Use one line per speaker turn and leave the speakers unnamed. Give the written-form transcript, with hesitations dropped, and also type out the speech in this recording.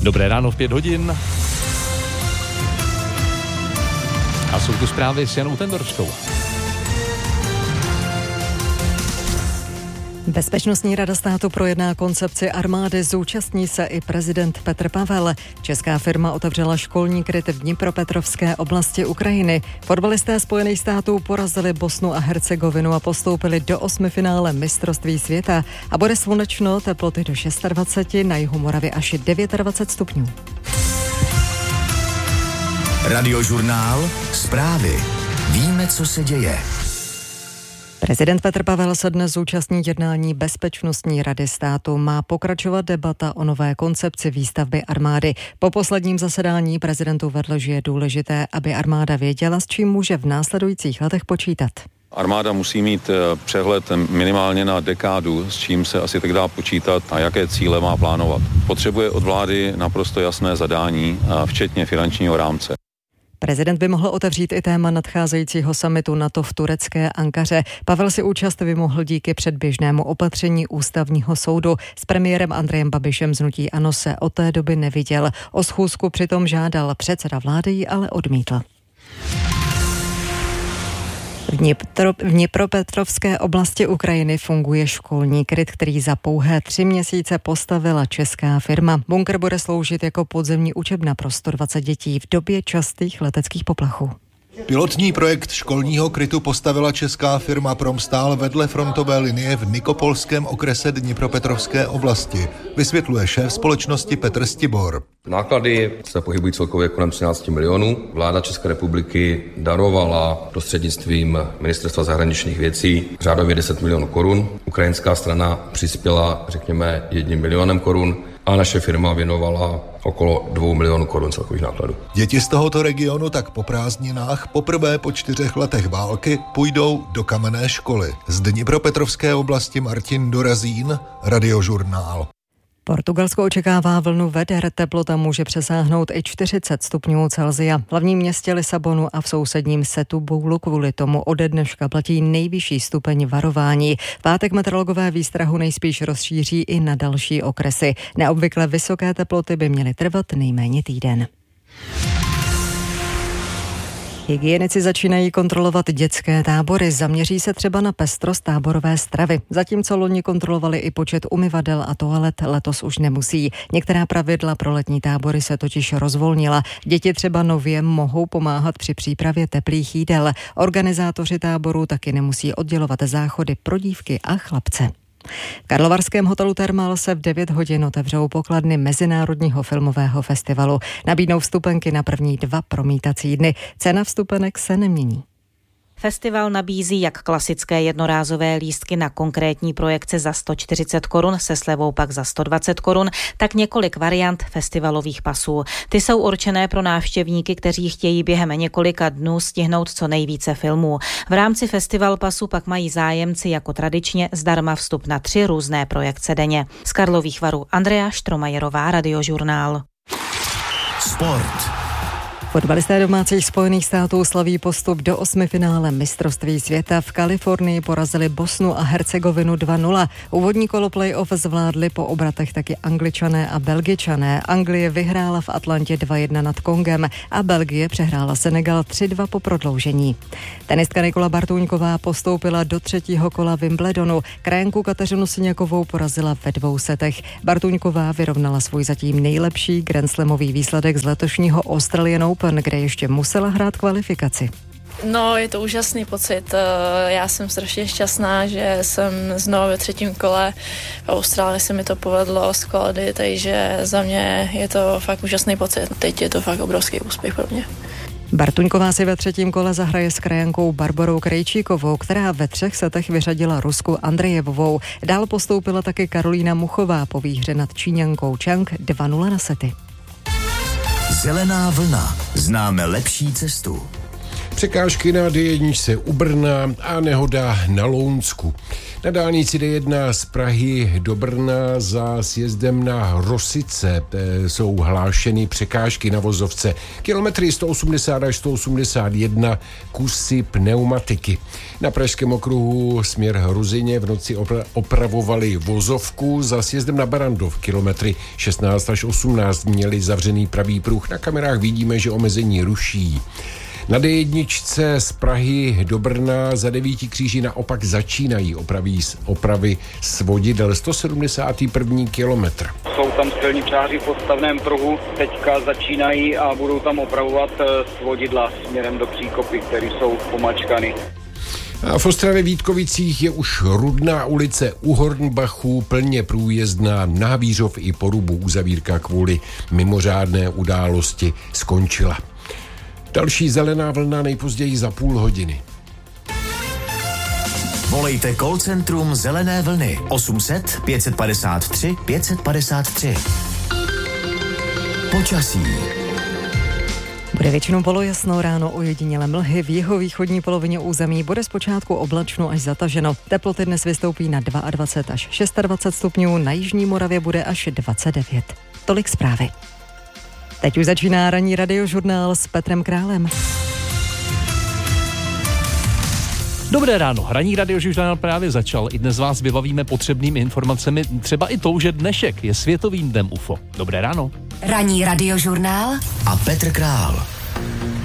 Dobré ráno v 5 hodin. A jsou tu zprávy s Janou Tendorskou.
Bezpečnostní rada státu projedná koncepci armády, zúčastní se i prezident Petr Pavel. Česká firma otevřela školní kryt v Dnipropetrovské oblasti Ukrajiny. Fotbalisté Spojených států porazili Bosnu a Hercegovinu a postoupili do 8. finále mistrovství světa. A bude slunečno, teploty do 26, na jihu Moravy až 29 stupňů.
Radiožurnál, zprávy. Víme, co se děje.
Prezident Petr Pavel se dnes zúčastní jednání Bezpečnostní rady státu. Má pokračovat debata o nové koncepci výstavby armády. Po posledním zasedání prezident uvedl, že je důležité, aby armáda věděla, s čím může v následujících letech počítat.
Armáda musí mít přehled minimálně na dekádu, s čím se asi tak dá počítat a jaké cíle má plánovat. Potřebuje od vlády naprosto jasné zadání, včetně finančního rámce.
Prezident by mohl otevřít i téma nadcházejícího summitu NATO v turecké Ankaře. Pavel si účast vymohl díky předběžnému opatření ústavního soudu. S premiérem Andrejem Babišem z hnutí ANO se od té doby neviděl. O schůzku přitom žádal, předseda vlády ji ale odmítl. V Dnipropetrovské oblasti Ukrajiny funguje školní kryt, který za pouhé 3 měsíce postavila česká firma. Bunkr bude sloužit jako podzemní učebna pro 120 dětí v době častých leteckých poplachů.
Pilotní projekt školního krytu postavila česká firma Promstál vedle frontové linie v Nikopolském okrese Dnipropetrovské oblasti, vysvětluje šéf společnosti Petr Stibor.
Náklady se pohybují celkově kolem 13 milionů. Vláda České republiky darovala prostřednictvím Ministerstva zahraničních věcí řádově 10 milionů korun. Ukrajinská strana přispěla, řekněme, 1 milionem korun a naše firma věnovala okolo 2 milionů korun celkových nákladů.
Děti z tohoto regionu tak po prázdninách poprvé po 4 letech války půjdou do kamenné školy. Z Dnipropetrovské oblasti Martin Dorazín, Radiožurnál.
Portugalsko očekává vlnu veder, teplota může přesáhnout i 40 stupňů Celsia. V hlavním městě Lisabonu a v sousedním Setúbulu kvůli tomu ode dneška platí nejvyšší stupeň varování. V pátek meteorologové výstrahu nejspíš rozšíří i na další okresy. Neobvykle vysoké teploty by měly trvat nejméně týden. Hygienici začínají kontrolovat dětské tábory. Zaměří se třeba na pestrost táborové stravy. Zatímco loni kontrolovali i počet umyvadel a toalet, letos už nemusí. Některá pravidla pro letní tábory se totiž rozvolnila. Děti třeba nově mohou pomáhat při přípravě teplých jídel. Organizátoři táborů taky nemusí oddělovat záchody pro dívky a chlapce. V karlovarském hotelu Thermal se v 9 hodin otevřou pokladny Mezinárodního filmového festivalu. Nabídnou vstupenky na první 2 promítací dny. Cena vstupenek se nemění.
Festival nabízí jak klasické jednorázové lístky na konkrétní projekce za 140 korun, se slevou pak za 120 korun, tak několik variant festivalových pasů. Ty jsou určené pro návštěvníky, kteří chtějí během několika dnů stihnout co nejvíce filmů. V rámci festival pasu pak mají zájemci jako tradičně zdarma vstup na 3 různé projekce denně. Z Karlových Varů Andrea Štromajerová, Radiožurnál.
Sport.
Fotbalisté domácích Spojených států slaví postup do 8. finále mistrovství světa. V Kalifornii porazili Bosnu a Hercegovinu 2-0. Úvodní kolo playoff zvládli po obratech taky Angličané a Belgičané. Anglie vyhrála v Atlantě 2-1 nad Kongem a Belgie přehrála Senegal 3-2 po prodloužení. Tenistka Nikola Bartůňková postoupila do 3. kola Wimbledonu. Krajanku Kateřinu Siňakovou porazila ve 2 setech. Bartůňková vyrovnala svůj zatím nejlepší grandslamový výsledek z letošního Australian Open, kde ještě musela hrát kvalifikaci.
No, je to úžasný pocit. Já jsem strašně šťastná, že jsem znovu ve 3. kole. V Austrálii se mi to povedlo z kvalidy, takže za mě je to fakt úžasný pocit. Teď je to fakt obrovský úspěch pro mě.
Bartuňková si ve 3. kole zahraje s krajankou Barborou Krejčíkovou, která ve 3 setech vyřadila Rusku Andrejevovou. Dál postoupila taky Karolína Muchová po výhře nad Číňankou Chang 2-0 na sety.
Zelená vlna. Známe lepší cestu.
Překážky na D1 u Brna a nehoda na Lounsku. Na dálnici D1 z Prahy do Brna za sjezdem na Rosice jsou hlášeny překážky na vozovce. Kilometry 180 až 181, kusy pneumatiky. Na Pražském okruhu směr Hruzině v noci opravovali vozovku. Za sjezdem na Barandov kilometry 16 až 18 měli zavřený pravý pruh. Na kamerách vidíme, že omezení ruší. Na D1 z Prahy do Brna za 9 kříží naopak začínají opravy svodidel. 171. kilometr.
Jsou tam silničáři v podstavném pruhu, teďka začínají a budou tam opravovat svodidla směrem do Příkopy, které jsou pomačkany.
A v Ostravě Vítkovicích je už Rudná ulice u Hornbachu plně průjezdná. Na Havířov i Porubu uzavírka kvůli mimořádné události skončila. Další zelená vlna nejpozději za půl hodiny.
Volejte call centrum Zelené vlny 800 553 553. Počasí.
Bude většinou polojasno, ráno ojedinělé mlhy, v jihovýchodní polovině území bude zpočátku oblačno až zataženo. Teploty dnes vystoupí na 22 až 26 stupňů, na jižní Moravě bude až 29. Tolik zprávy. Teď už začíná ranní radiožurnál s Petrem Králem.
Dobré ráno, ranní radiožurnál právě začal. I dnes vás vybavíme potřebnými informacemi, třeba i tou, že dnešek je Světovým dnem UFO. Dobré ráno.
Ranní radiožurnál
a Petr Král.